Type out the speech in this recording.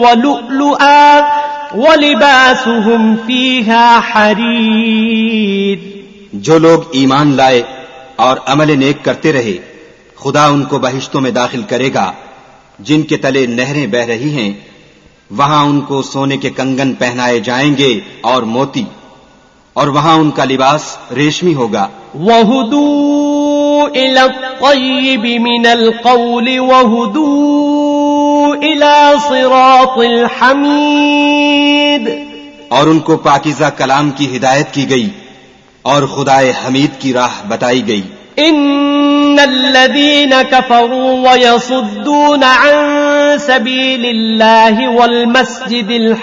वलुअलुआ वलिबासुहुम फीहा हरीर। जो लोग ईमान लाए और अमल नेक करते रहे, खुदा उनको बहिश्तों में दाखिल करेगा जिनके तले नहरें बह रही हैं। वहां उनको सोने के कंगन पहनाए जाएंगे और मोती, और वहां उनका लिबास रेशमी होगा। वहुदू इला तय्यिब मिनल क़ौल वहुदू इला सिरातिल हमीद। और उनको पाकीज़ा कलाम की हिदायत की गई और खुदाए हमीद की राह बताई गई। इन्नल्लज़ीना कफ़रू व यसुद्दून अन सबीलिल्लाहि वल मस्जिदिल